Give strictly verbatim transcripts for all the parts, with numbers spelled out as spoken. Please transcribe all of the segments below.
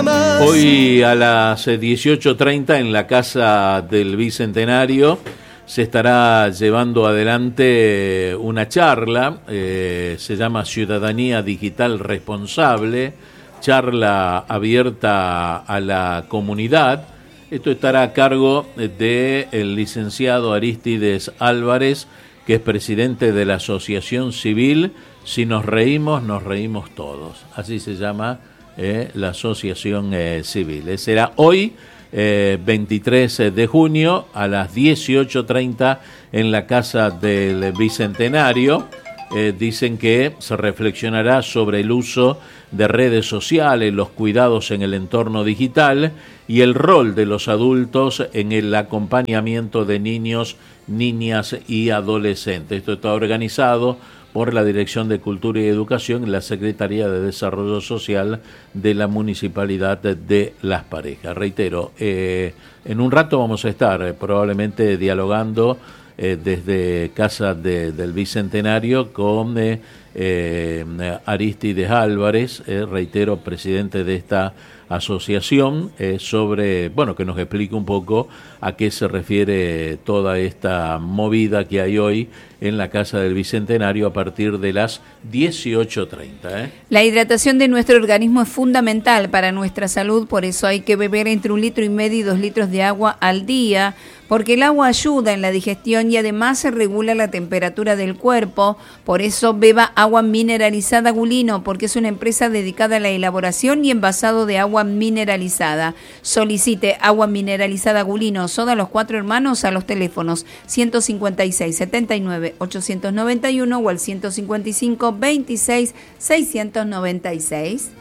Hoy a las dieciocho treinta en la Casa del Bicentenario se estará llevando adelante una charla, eh, se llama Ciudadanía Digital Responsable, charla abierta a la comunidad. Esto estará a cargo del licenciado Aristides Álvarez, que es presidente de la Asociación Civil Si nos reímos, nos reímos todos. Así se llama eh, la Asociación eh, Civil. Eh, será hoy, eh, veintitrés de junio, a las dieciocho treinta en la Casa del Bicentenario. Eh, dicen que se reflexionará sobre el uso de redes sociales, los cuidados en el entorno digital y el rol de los adultos en el acompañamiento de niños, niñas y adolescentes. Esto está organizado por la Dirección de Cultura y Educación y la Secretaría de Desarrollo Social de la Municipalidad de Las Parejas. Reitero, eh, en un rato vamos a estar eh, probablemente dialogando eh, desde Casa de, del Bicentenario con eh, eh, Aristides Álvarez, eh, reitero, presidente de esta asociación, eh, sobre, bueno, que nos explique un poco a qué se refiere toda esta movida que hay hoy en la Casa del Bicentenario a partir de las dieciocho treinta. ¿eh? La hidratación de nuestro organismo es fundamental para nuestra salud, por eso hay que beber entre un litro y medio y dos litros de agua al día, porque el agua ayuda en la digestión y además se regula la temperatura del cuerpo. Por eso beba agua mineralizada Gulino, porque es una empresa dedicada a la elaboración y envasado de agua mineralizada. Solicite agua mineralizada Gulino, Soda Los Cuatro Hermanos, a los teléfonos ciento cincuenta y seis, setenta y nueve, ochocientos noventa y uno o al ciento cincuenta y cinco, veintiséis, seiscientos noventa y seis.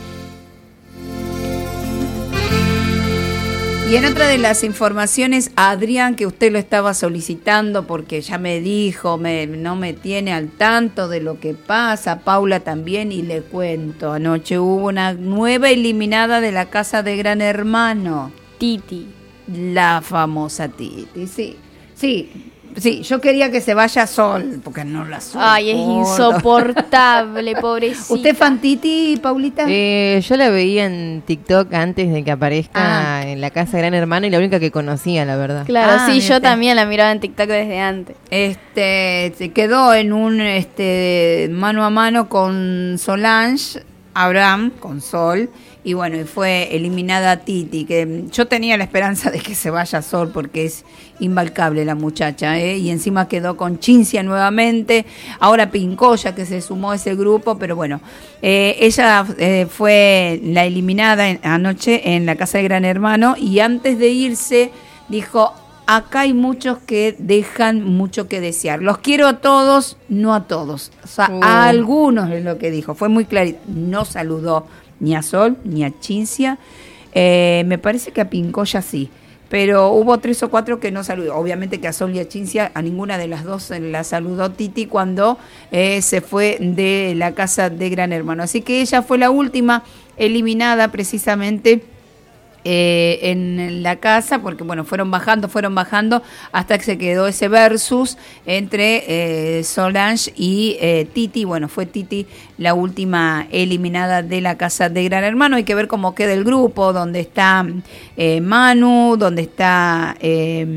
Y en otra de las informaciones, a Adrián, que usted lo estaba solicitando porque ya me dijo, me, no me tiene al tanto de lo que pasa, Paula también, y le cuento, anoche hubo una nueva eliminada de la casa de Gran Hermano. Titi. La famosa Titi, sí, sí. Sí, yo quería que se vaya Sol, porque no la soporto. Ay, es insoportable, pobrecita. ¿Usted es fan Titi, Paulita? Eh, yo la veía en TikTok antes de que aparezca ah. en la Casa de Gran Hermano y la única que conocía, la verdad. Claro, ah, sí, este. yo también la miraba en TikTok desde antes. Este, se quedó en un este mano a mano con Solange, Abraham, con Sol, y bueno, y fue eliminada Titi, que yo tenía la esperanza de que se vaya Sol porque es invalcable la muchacha, ¿eh? Y encima quedó con Chincia nuevamente, ahora Pincoya que se sumó a ese grupo, pero bueno, eh, ella eh, fue la eliminada en, anoche en la Casa de Gran Hermano, y antes de irse dijo: acá hay muchos que dejan mucho que desear, los quiero a todos, no a todos, o sea, uh. a algunos es lo que dijo, fue muy clarito, no saludó ni a Sol, ni a Chincia, eh, me parece que a Pincoya sí, pero hubo tres o cuatro que no saludó. Obviamente que a Sol y a Chincia, a ninguna de las dos la saludó Titi cuando eh, se fue de la Casa de Gran Hermano. Así que ella fue la última eliminada precisamente Eh, en la casa, porque bueno, fueron bajando, fueron bajando, hasta que se quedó ese versus entre eh, Solange y eh, Titi. Bueno, fue Titi la última eliminada de la Casa de Gran Hermano. Hay que ver cómo queda el grupo, donde está eh, Manu, donde está eh,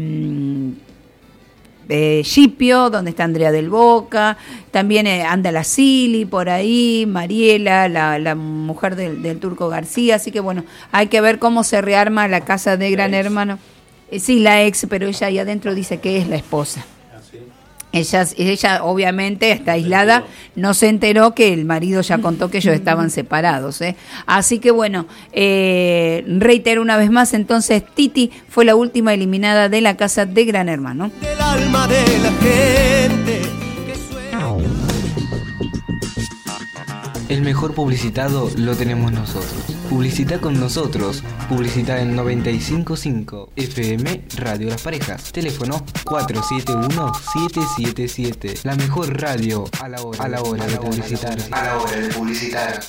eh, Scipio, donde está Andrea del Boca, también eh, anda la Sili por ahí, Mariela, la, la mujer del, del Turco García, así que bueno, hay que ver cómo se rearma la Casa de Gran Hermano. Eh, sí, la ex, pero ella ahí adentro dice que es la esposa. Ella, ella obviamente está aislada, no se enteró que el marido ya contó que ellos estaban separados, ¿eh? Así que bueno, eh, reitero una vez más, entonces Titi fue la última eliminada de la Casa de Gran Hermano. Del alma de la gente que suena. El mejor publicitado lo tenemos nosotros. Publicita con nosotros. Publicita en noventa y cinco punto cinco F M Radio Las Parejas. Teléfono cuatro siete uno, siete siete siete. La mejor radio a la hora, a la hora de publicitar. A la hora de publicitar.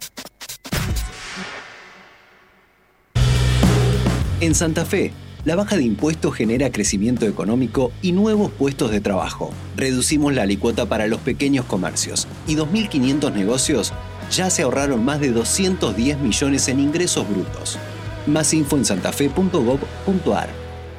En Santa Fe, la baja de impuestos genera crecimiento económico y nuevos puestos de trabajo. Reducimos la alícuota para los pequeños comercios y dos mil quinientos negocios ya se ahorraron más de doscientos diez millones en ingresos brutos. Más info en santafe punto gob punto ar.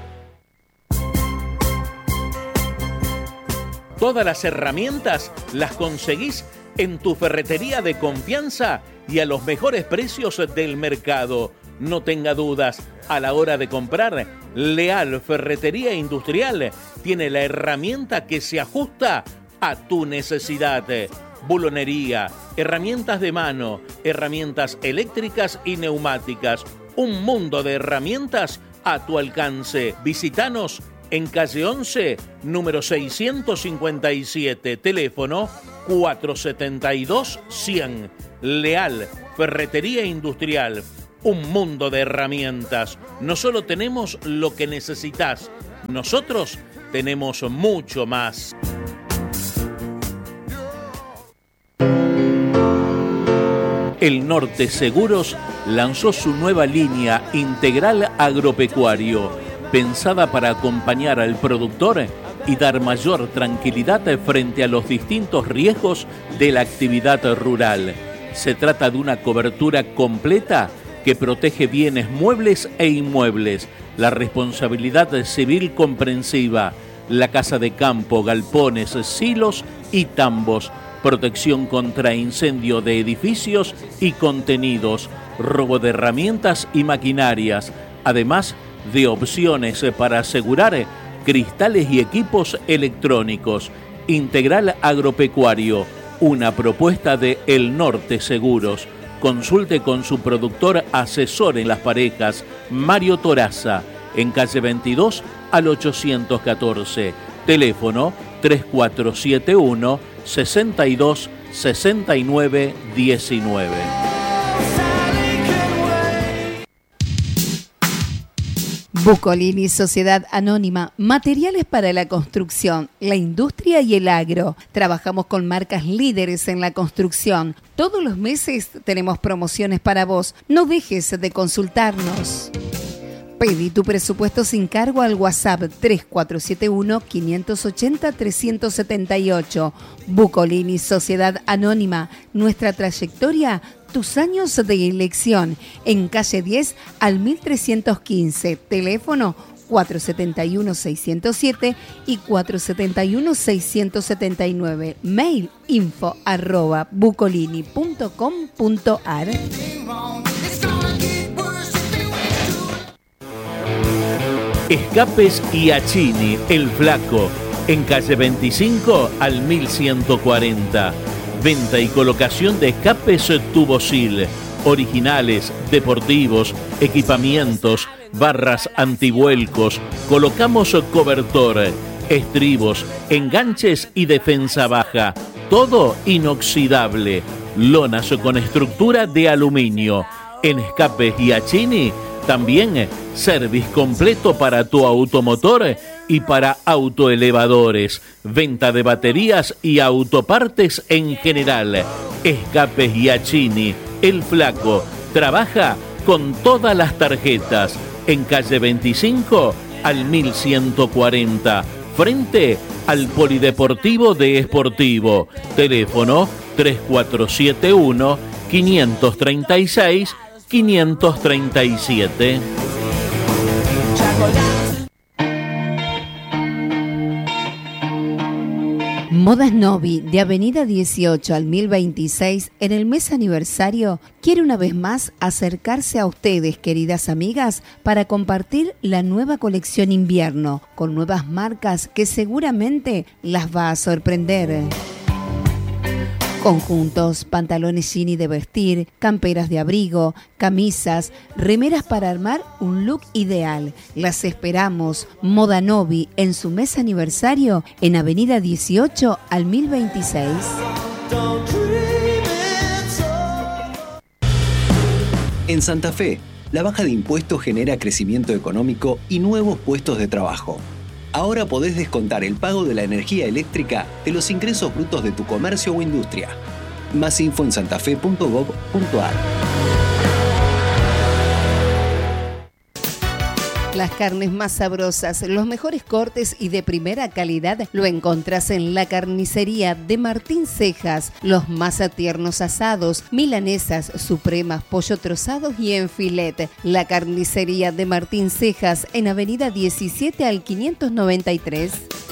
Todas las herramientas las conseguís en tu ferretería de confianza y a los mejores precios del mercado. No tenga dudas, a la hora de comprar, Leal Ferretería Industrial tiene la herramienta que se ajusta a tu necesidad. Bulonería, herramientas de mano, herramientas eléctricas y neumáticas. Un mundo de herramientas a tu alcance. Visítanos en calle once, número seiscientos cincuenta y siete, teléfono cuatrocientos setenta y dos cien. Leal Ferretería Industrial, un mundo de herramientas. No solo tenemos lo que necesitas, nosotros tenemos mucho más. El Norte Seguros lanzó su nueva línea Integral Agropecuario, pensada para acompañar al productor y dar mayor tranquilidad frente a los distintos riesgos de la actividad rural. Se trata de una cobertura completa que protege bienes muebles e inmuebles, la responsabilidad civil comprensiva, la casa de campo, galpones, silos y tambos, protección contra incendio de edificios y contenidos, robo de herramientas y maquinarias, además de opciones para asegurar cristales y equipos electrónicos. Integral Agropecuario, una propuesta de El Norte Seguros. Consulte con su productor asesor en las parejas, Mario Toraza, en calle veintidós al ochocientos catorce. Teléfono tres cuatro siete uno, sesenta y dos, sesenta y nueve, diecinueve. Bucolini Sociedad Anónima, materiales para la construcción, la industria y el agro. Trabajamos con marcas líderes en la construcción. Todos los meses tenemos promociones para vos. No dejes de consultarnos. Pedí tu presupuesto sin cargo al WhatsApp tres cuatro siete uno, cinco ocho cero, tres siete ocho. Bucolini Sociedad Anónima, nuestra trayectoria, tus años de elección, en calle diez al mil trescientos quince, teléfono cuatro siete uno, seis cero siete y cuatro siete uno, seis siete nueve, mail info arroba bucolini punto com punto ar. Escapes Iachini, El Flaco, en calle veinticinco al mil ciento cuarenta. Venta y colocación de escapes Tubosil, originales, deportivos, equipamientos, barras antivuelcos. Colocamos cobertor, estribos, enganches y defensa baja. Todo inoxidable. Lonas con estructura de aluminio. En Escapes Iachini también service completo para tu automotor y para autoelevadores. Venta de baterías y autopartes en general. Escapes Iachini, El Flaco. Trabaja con todas las tarjetas. En calle veinticinco al mil ciento cuarenta. Frente al Polideportivo de Esportivo. Teléfono tres cuatro siete uno, cinco tres seis, cinco tres siete. Modas Novi, de Avenida dieciocho al mil veintiséis, en el mes aniversario, quiere una vez más acercarse a ustedes, queridas amigas, para compartir la nueva colección invierno, con nuevas marcas que seguramente las va a sorprender. Conjuntos, pantalones jean de vestir, camperas de abrigo, camisas, remeras para armar un look ideal. Las esperamos. Moda Novi en su mes aniversario en Avenida dieciocho al mil veintiséis. En Santa Fe, la baja de impuestos genera crecimiento económico y nuevos puestos de trabajo. Ahora podés descontar el pago de la energía eléctrica de los ingresos brutos de tu comercio o industria. Más info en santafe punto gob punto ar. Las carnes más sabrosas, los mejores cortes y de primera calidad lo encontrás en la carnicería de Martín Cejas. Los más tiernos asados, milanesas, supremas, pollo trozados y en filet. La carnicería de Martín Cejas en avenida diecisiete al quinientos noventa y tres.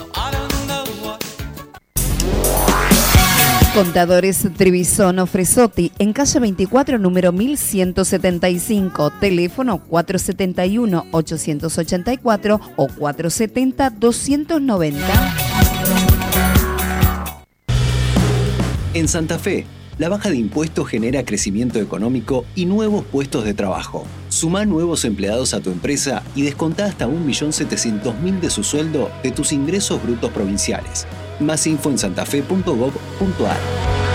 Contadores Trebisón Fresotti, en calle veinticuatro, número mil ciento setenta y cinco, teléfono cuatro siete uno, ocho ocho cuatro o cuatro siete cero, dos nueve cero. En Santa Fe, la baja de impuestos genera crecimiento económico y nuevos puestos de trabajo. Sumá nuevos empleados a tu empresa y descontá hasta un millón setecientos mil de su sueldo de tus ingresos brutos provinciales. Más info en santafe punto gob punto ar.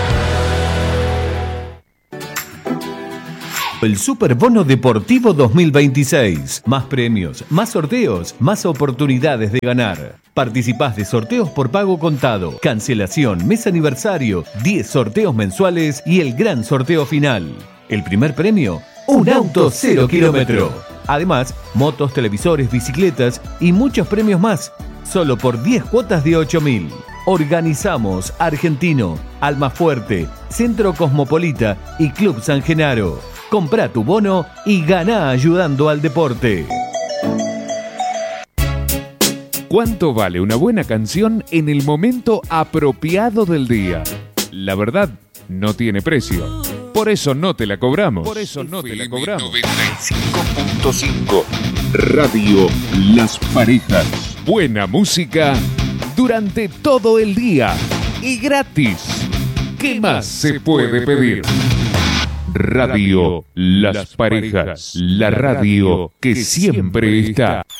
El Superbono Deportivo dos mil veintiséis. Más premios, más sorteos, más oportunidades de ganar. Participás de sorteos por pago contado, cancelación, mes aniversario, diez sorteos mensuales y el gran sorteo final. El primer premio, un auto cero kilómetro. Además, motos, televisores, bicicletas y muchos premios más. Solo por diez cuotas de ocho mil. Organizamos Argentino, Almafuerte, Centro Cosmopolita y Club San Genaro. Comprá tu bono y ganá ayudando al deporte. ¿Cuánto vale una buena canción en el momento apropiado del día? La verdad, no tiene precio. Por eso no te la cobramos. Por eso no te la cobramos. noventa y cinco punto cinco Radio Las Parejas. Buena música durante todo el día y gratis. ¿Qué más se puede pedir? Radio Las Parejas, la radio que siempre está.